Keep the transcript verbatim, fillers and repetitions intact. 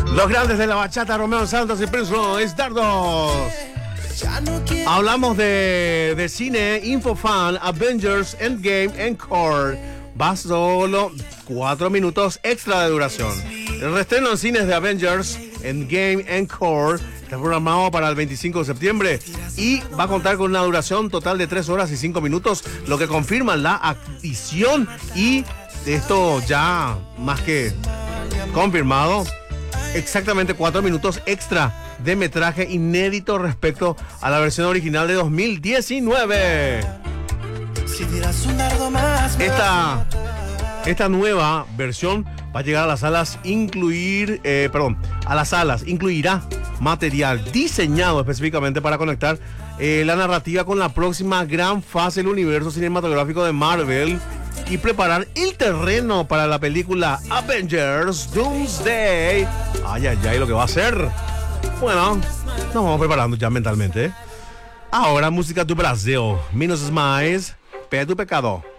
Los grandes de la bachata, Romeo Santos y Prince Royce, Dardos. Hablamos de, de cine, Infofan, Avengers, Endgame, Encore. Va solo cuatro minutos extra de duración. El reestreno en cines de Avengers, Endgame, Encore está programado para el veinticinco de septiembre y va a contar con una duración total de tres horas y cinco minutos, lo que confirma la adición y esto ya más que confirmado, exactamente cuatro minutos extra de metraje inédito respecto a la versión original de dos mil diecinueve. Esta, esta nueva versión va a llegar a las salas, incluir, eh, perdón, a las salas, incluirá material diseñado específicamente para conectar eh, la narrativa con la próxima gran fase del universo cinematográfico de Marvel y preparar el terreno para la película Avengers Doomsday. Ay, ay, ay, lo que va a ser. Bueno, nos vamos preparando ya mentalmente. Ahora, música do Brasil. Minos mais, pé do pecado.